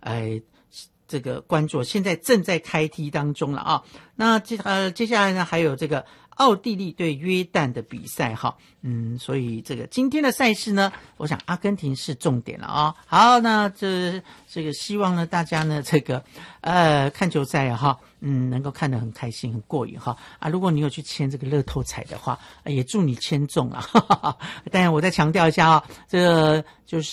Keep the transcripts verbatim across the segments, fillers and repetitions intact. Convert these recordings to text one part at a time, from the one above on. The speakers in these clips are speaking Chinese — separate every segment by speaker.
Speaker 1: 哎。这个关注现在正在开踢当中了啊，那接呃接下来呢还有这个奥地利对约旦的比赛哈，嗯，所以这个今天的赛事呢，我想阿根廷是重点了啊。好，那这这个希望呢大家呢这个呃看球赛啊哈，嗯，能够看得很开心很过瘾哈啊。如果你有去签这个乐透彩的话，也祝你签中了。哈哈哈，当然我再强调一下啊，这个就是。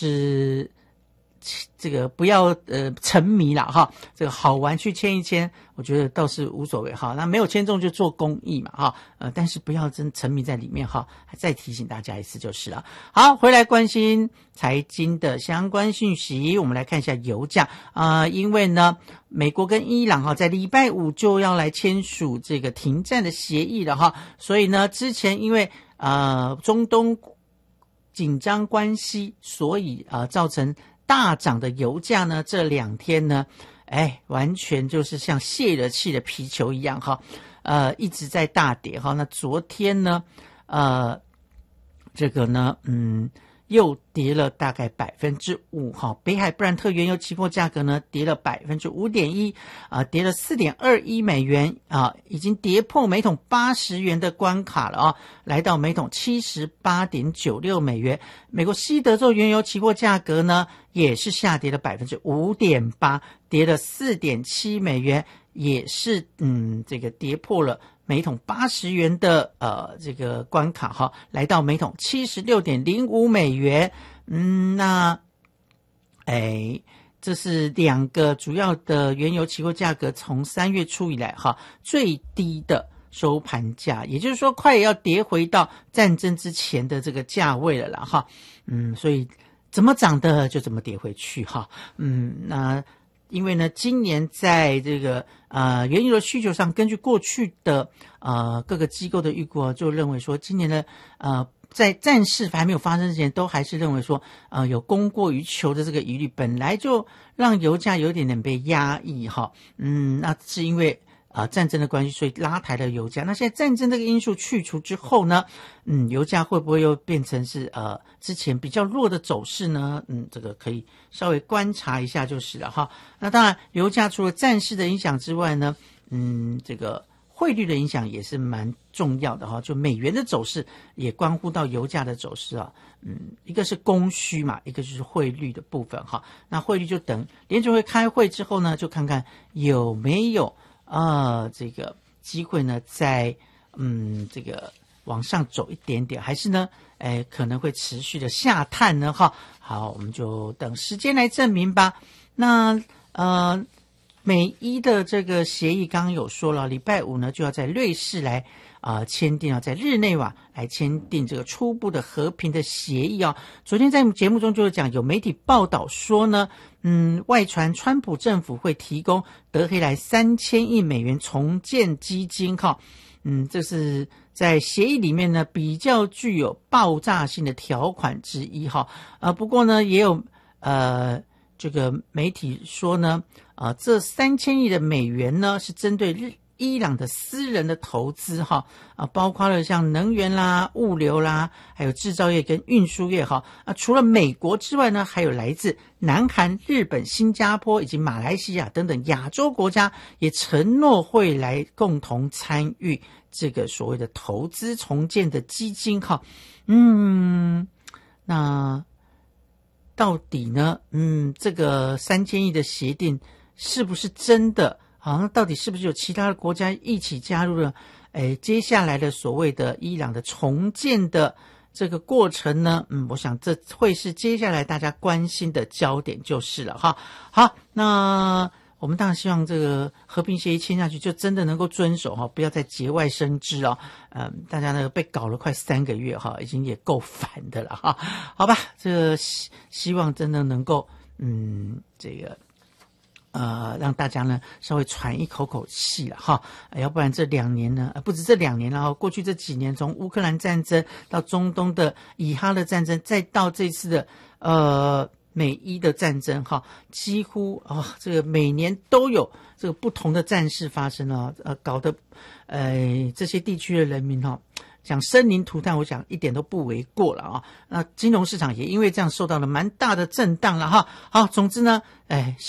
Speaker 1: 这个不要呃沉迷了哈，这个好玩去签一签，我觉得倒是无所谓哈。那没有签中就做公益嘛哈，呃，但是不要真沉迷在里面哈。再提醒大家一次就是了。好，回来关心财经的相关讯息，我们来看一下油价啊、呃，因为呢，美国跟伊朗哈在礼拜五就要来签署这个停战的协议了哈，所以呢，之前因为呃中东紧张关系，所以啊、呃、造成大涨的油价呢，这两天呢，哎，完全就是像泄了气的皮球一样哈，呃，一直在大跌哈。那昨天呢，呃，这个呢，嗯，又跌了大概百分之五哈。北海布兰特原油期货价格呢，跌了百分之五点一啊，跌了四点二一美元啊，已经跌破每桶八十元的关卡了啊，来到每桶七十八点九六美元。美国西德州原油期货价格呢，也是下跌了百分之五点八，跌了四点七美元，也是嗯，这个跌破了每桶八十元的呃这个关卡哈，来到每桶七十六点零五美元。嗯，那哎，这是两个主要的原油期货价格从三月初以来哈最低的收盘价，也就是说快也要跌回到战争之前的这个价位了啦哈。嗯，所以怎么涨的就怎么跌回去哈。嗯，那因为呢，今年在这个呃原油的需求上，根据过去的呃各个机构的预估，就认为说今年的呃在战事还没有发生之前，都还是认为说呃有供过于求的这个疑虑，本来就让油价有点点被压抑哈。嗯，那是因为啊、呃，战争的关系，所以拉抬了油价。那现在战争这个因素去除之后呢，嗯，油价会不会又变成是呃之前比较弱的走势呢？嗯，这个可以稍微观察一下就是了哈。那当然，油价除了战事的影响之外呢，嗯，这个汇率的影响也是蛮重要的哈。就美元的走势也关乎到油价的走势啊。嗯，一个是供需嘛，一个就是汇率的部分哈。那汇率就等联准会开会之后呢，就看看有没有。啊、呃，这个机会呢，在嗯，这个往上走一点点，还是呢，哎，可能会持续的下探呢，哈。好，我们就等时间来证明吧。那呃，美伊的这个协议刚刚有说了，礼拜五呢就要在瑞士来啊、呃、签订啊，在日内瓦来签订这个初步的和平的协议啊。昨天在节目中就讲，有媒体报道说呢。嗯，外传川普政府会提供德黑兰三千亿美元重建基金哈，嗯，这是在协议里面呢比较具有爆炸性的条款之一哈。呃，不过呢也有呃这个媒体说呢，啊、呃，这三千亿的美元呢是针对日。伊朗的私人的投资哈啊，包括了像能源啦、物流啦，还有制造业跟运输业哈啊，除了美国之外呢，还有来自南韩、日本、新加坡以及马来西亚等等亚洲国家也承诺会来共同参与这个所谓的投资重建的基金哈。嗯，那到底呢？嗯，这个三千亿的协定是不是真的？好，那到底是不是有其他的国家一起加入了？诶，接下来的所谓的伊朗的重建的这个过程呢？嗯，我想这会是接下来大家关心的焦点就是了哈。好，那我们当然希望这个和平协议签下去就真的能够遵守哈，不要再节外生枝哦。嗯，大家呢被搞了快三个月哈，已经也够烦的了哈。好吧，这个希希望真的能够嗯这个。呃，让大家呢稍微喘一口口气了哈，要不然这两年呢，不止这两年了哈，过去这几年从乌克兰战争到中东的以哈的战争，再到这次的呃美伊的战争哈，几乎啊、哦、这个每年都有这个不同的战事发生啊，呃，搞得呃这些地区的人民哈、哦。讲生灵涂炭，我想一点都不为过了啊！那金融市场也因为这样受到了蛮大的震荡了哈。好，总之呢，哎。